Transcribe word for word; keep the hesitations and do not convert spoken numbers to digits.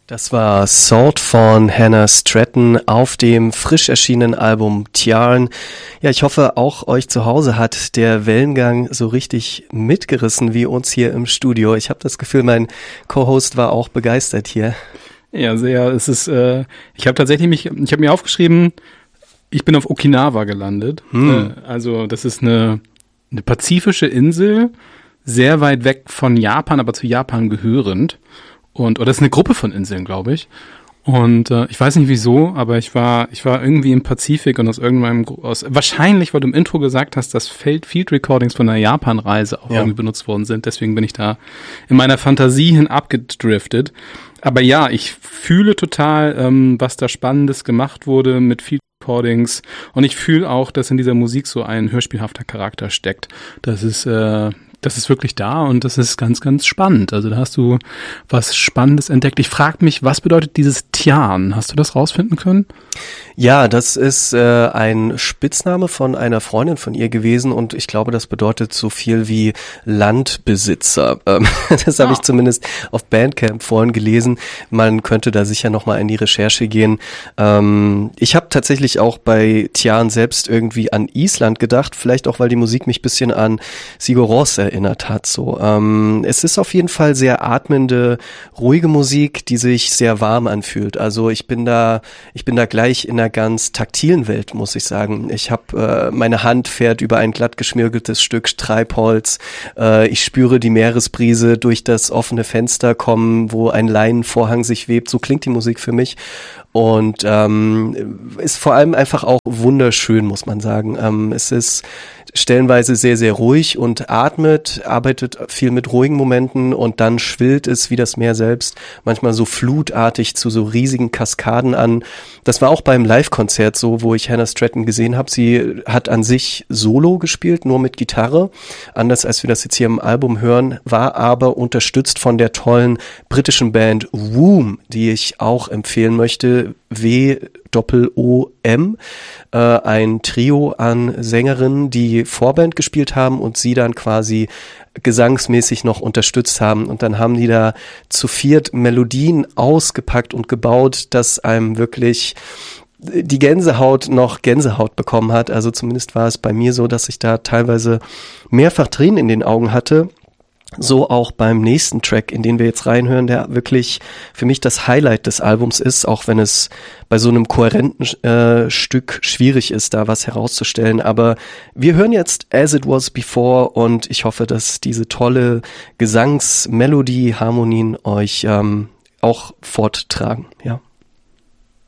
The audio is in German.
Das war Salt von Hannah Stratton auf dem frisch erschienenen Album Tiarn. Ja, ich hoffe, auch euch zu Hause hat der Wellengang so richtig mitgerissen wie uns hier im Studio. Ich habe das Gefühl, mein Co-Host war auch begeistert hier. Ja, sehr. Es ist, äh, ich habe tatsächlich mich, ich habe mir aufgeschrieben, ich bin auf Okinawa gelandet. Hm. Äh, also das ist eine, eine pazifische Insel, sehr weit weg von Japan, aber zu Japan gehörend. Und, oder das ist eine Gruppe von Inseln, glaube ich. Und äh, ich weiß nicht wieso, aber ich war ich war irgendwie im Pazifik und aus irgendeinem, aus wahrscheinlich, weil du im Intro gesagt hast, dass Field Recordings von einer Japan-Reise auch ja. irgendwie benutzt worden sind. Deswegen bin ich da in meiner Fantasie hin abgedriftet. Aber ja, ich fühle total, ähm, was da Spannendes gemacht wurde mit Field Recordings. Und ich fühle auch, dass in dieser Musik so ein hörspielhafter Charakter steckt. Das ist äh, Das ist wirklich da und das ist ganz, ganz spannend. Also da hast du was Spannendes entdeckt. Ich frage mich, was bedeutet dieses Tiarn? Hast du das rausfinden können? Ja, das ist äh, ein Spitzname von einer Freundin von ihr gewesen und ich glaube, das bedeutet so viel wie Landbesitzer. Ähm, das habe ah. ich zumindest auf Bandcamp vorhin gelesen. Man könnte da sicher nochmal in die Recherche gehen. Ähm, ich habe tatsächlich auch bei Tiarn selbst irgendwie an Island gedacht, vielleicht auch, weil die Musik mich ein bisschen an Sigur Rós erinnert hat. So, ähm, es ist auf jeden Fall sehr atmende, ruhige Musik, die sich sehr warm anfühlt. Also ich bin da, ich bin da gleich in einer ganz taktilen Welt, muss ich sagen. Ich habe, äh, meine Hand fährt über ein glatt geschmirgeltes Stück Treibholz. Äh, ich spüre die Meeresbrise durch das offene Fenster kommen, wo ein Leinenvorhang sich webt. So klingt die Musik für mich. Und ähm, ist vor allem einfach auch wunderschön, muss man sagen. Ähm, es ist stellenweise sehr, sehr ruhig und atmet, arbeitet viel mit ruhigen Momenten und dann schwillt es wie das Meer selbst manchmal so flutartig zu so riesigen Kaskaden an. Das war auch beim Live-Konzert so, wo ich Hannah Stratton gesehen habe. Sie hat an sich Solo gespielt, nur mit Gitarre, anders als wir das jetzt hier im Album hören, war aber unterstützt von der tollen britischen Band Womb, die ich auch empfehlen möchte. W O M, äh, ein Trio an Sängerinnen, die Vorband gespielt haben und sie dann quasi gesangsmäßig noch unterstützt haben und dann haben die da zu viert Melodien ausgepackt und gebaut, dass einem wirklich die Gänsehaut noch Gänsehaut bekommen hat. Also zumindest war es bei mir so, dass ich da teilweise mehrfach Tränen in den Augen hatte. So auch beim nächsten Track, in den wir jetzt reinhören, der wirklich für mich das Highlight des Albums ist, auch wenn es bei so einem kohärenten äh, Stück schwierig ist, da was herauszustellen. Aber wir hören jetzt As It Was Before und ich hoffe, dass diese tolle Gesangsmelodie, Harmonien euch ähm, auch forttragen. Ja.